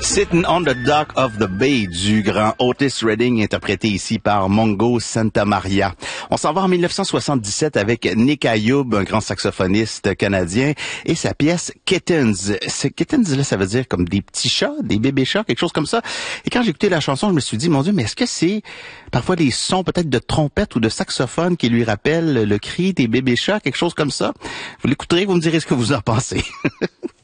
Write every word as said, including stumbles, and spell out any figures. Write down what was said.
Sitting on the Dock of the Bay du grand Otis Redding, interprété ici par Mongo Santamaria. On s'en va en dix-neuf cent soixante-dix-sept avec Nick Ayoub, un grand saxophoniste canadien, et sa pièce Kittens. Ce Kittens, là, ça veut dire comme des petits chats, des bébés chats, quelque chose comme ça. Et quand j'ai écouté la chanson, je me suis dit, mon Dieu, mais est-ce que c'est parfois des sons peut-être de trompette ou de saxophone qui lui rappellent le cri des bébés chats, quelque chose comme ça? Vous l'écouterez, vous me direz ce que vous en pensez.